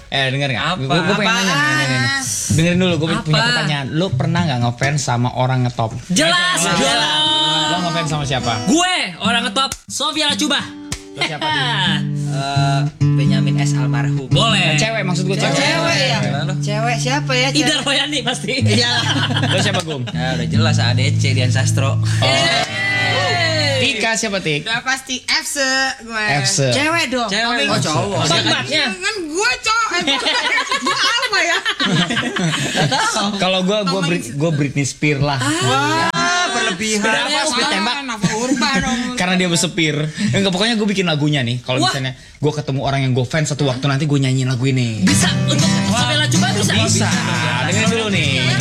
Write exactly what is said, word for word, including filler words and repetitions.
Eh denger nggak? Apa? Gue pengen nanya, nanya, nanya. Dengerin dulu, gue punya Apa? pertanyaan. Lu pernah nggak ngefans sama orang ngetop? Jelas, Jelas. jelas. Lo ngefans sama siapa? Gue orang ngetop Sofia Lacuba. Lo siapa? Dim? Eh, Benyamin S almarhum. Boleh. Cewek, maksud gue cewek. Cewek ya. Gimana? Cewek siapa ya? Cewek? Idar Royani pasti. Iya. Lo siapa Gum? Ya udah jelas A D C Dian Sastro. Tika siapa Tik? Udah pasti F S E gue. F S E. Cewek dong. Cewek. Tapi- Oh cowok. Tempatnya. Kan gue cowok. Eh, gue apa ya? Kalau gue gue Brit- gue Britney Spears lah. Ah, berlebihan. Sebenarnya Speed Ah, tembak. Nova Urban dong. Karena dia besepir. Enggak, pokoknya gue bikin lagunya nih. Kalau Wah. misalnya gue ketemu orang yang gue fans satu waktu nanti gue nyanyiin lagu ini. Bisa untuk Sofia Lacuba bisa. Bisa. Dengerin dulu nih.